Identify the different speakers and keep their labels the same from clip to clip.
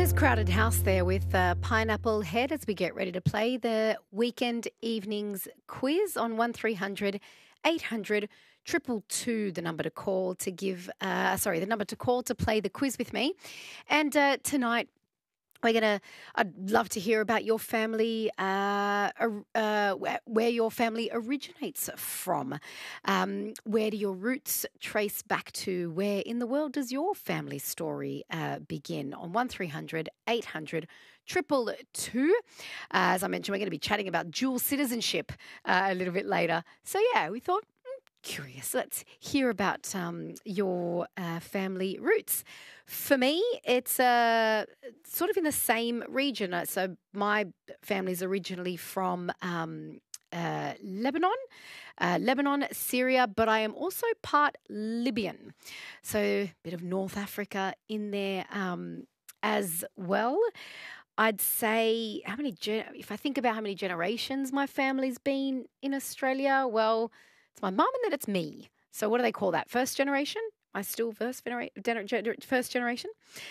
Speaker 1: There's Crowded House there with Pineapple Head as we get ready to play the weekend evenings quiz on 1300 800 222, the number to call to give, the number to call to play the quiz with me. And tonight, I'd love to hear about your family, where your family originates from. Where do your roots trace back to? Where in the world does your family story begin? On 1300 800 222. As I mentioned, we're going to be chatting about dual citizenship a little bit later. So, yeah, we thought, curious. Let's hear about your family roots. For me, it's sort of in the same region. So my family's originally from Lebanon, Syria, but I am also part Libyan. So a bit of North Africa in there as well. I'd say if I think about how many generations my family's been in Australia, well, it's my mum and then it's me. So what do they call that? First generation? Am I still first generation?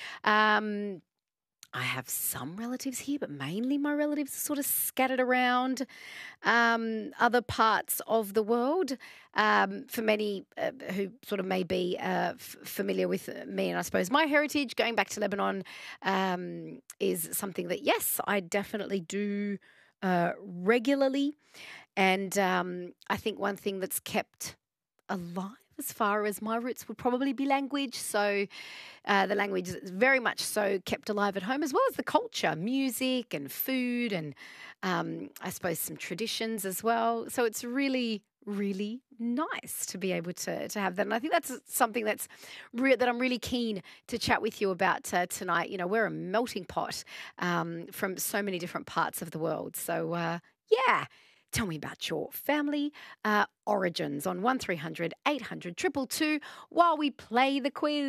Speaker 1: I have some relatives here, but mainly my relatives are sort of scattered around other parts of the world. For many who sort of may be familiar with me, and I suppose my heritage, going back to Lebanon, is something that, yes, I definitely do regularly. And I think one thing that's kept alive as far as my roots would probably be language. So the language is very much so kept alive at home, as well as the culture, music and food and I suppose some traditions as well. So it's really, really nice to be able to have that. And I think that's something that I'm really keen to chat with you about tonight. You know, we're a melting pot from so many different parts of the world. So, yeah. Tell me about your family origins on 1300 800 222 while we play the quiz.